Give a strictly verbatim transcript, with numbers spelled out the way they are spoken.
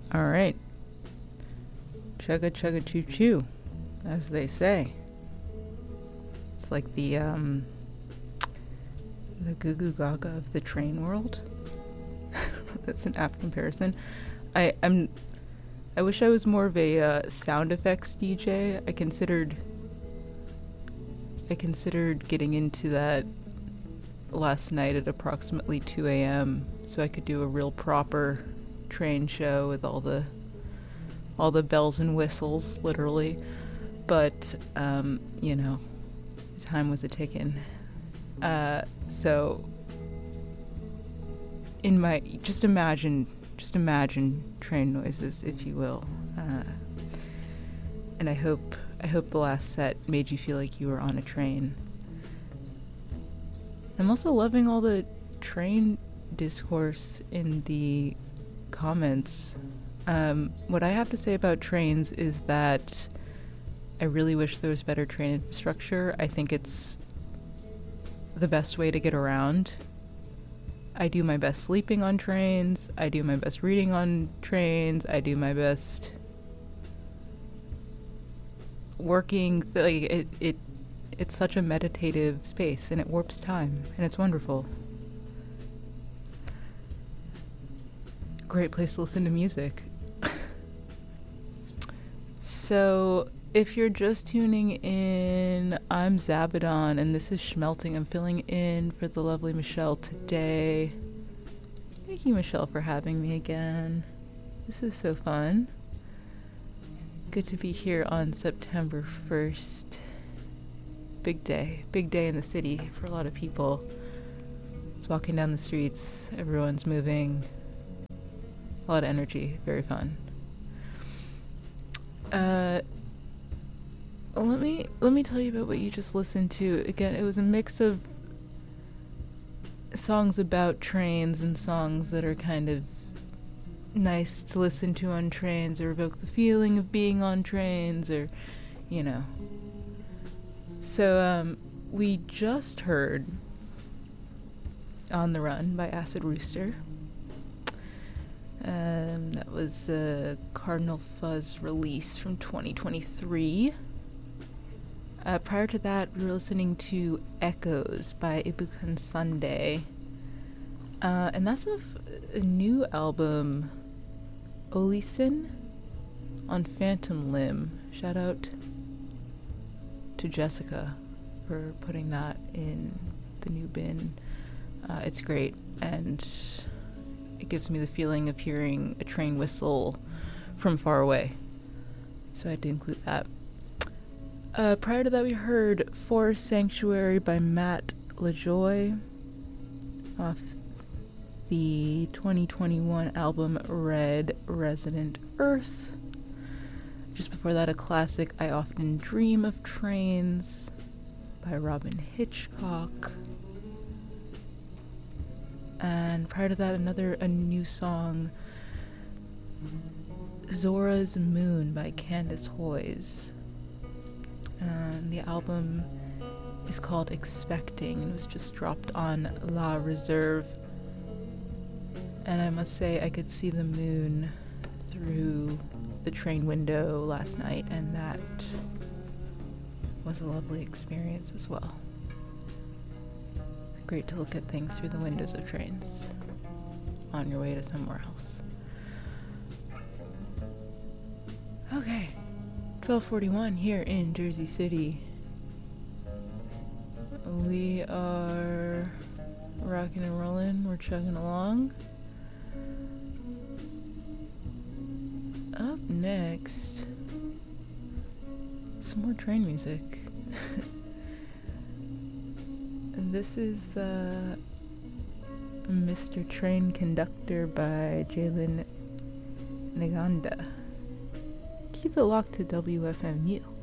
All right. Chugga chugga choo choo, as they say. It's like the um the goo goo gaga of the train world. That's an apt comparison. I I'm I wish I was more of a uh, sound effects D J. I considered I considered getting into that last night at approximately two a.m. so I could do a real proper train show with all the all the bells and whistles, literally. But um, you know, time was a ticking. Uh, so in my just imagine just imagine train noises, if you will. Uh, and I hope I hope the last set made you feel like you were on a train. I'm also loving all the train discourse in the comments. Um, what I have to say about trains is that I really wish there was better train infrastructure. I think it's the best way to get around. I do my best sleeping on trains. I do my best reading on trains. I do my best working. Like it, it, it's such a meditative space, and it warps time, and it's wonderful. Great place to listen to music. So, if you're just tuning in, I'm Zabadon, and this is Schmelting. I'm filling in for the lovely Michelle today. Thank you, Michelle, for having me again. This is so fun. Good to be here on September first. Big day. Big day in the city for a lot of people. It's walking down the streets. Everyone's moving. A lot of energy. Very fun. Uh... Let me let me tell you about what you just listened to. Again, it was a mix of songs about trains and songs that are kind of nice to listen to on trains or evoke the feeling of being on trains, or, you know. So, um, we just heard On the Run by Acid Rooster. Um, that was a Cardinal Fuzz release from twenty twenty-three. Uh, prior to that, we were listening to Echoes by Ibukan Sunday. Uh, and that's a, f- a new album, Olisin, on Phantom Limb. Shout out to Jessica for putting that in the new bin. Uh, it's great, and it gives me the feeling of hearing a train whistle from far away. So I had to include that. Uh, prior to that, we heard Forest Sanctuary by Matt LaJoy off the twenty twenty-one album Red Resident Earth. Just before that, a classic, I Often Dream of Trains by Robin Hitchcock. And prior to that, another a new song, Zora's Moon by Candace Hoyes. Um, the album is called Expecting and was just dropped on La Reserve. And I must say, I could see the moon through the train window last night, and that was a lovely experience as well. Great to look at things through the windows of trains on your way to somewhere else. Okay. twelve forty-one here in Jersey City. We are rocking and rolling. We're chugging along. Up next, some more train music. And this is uh, Mister Train Conductor by Jalen Naganda. Keep it locked to W F M U.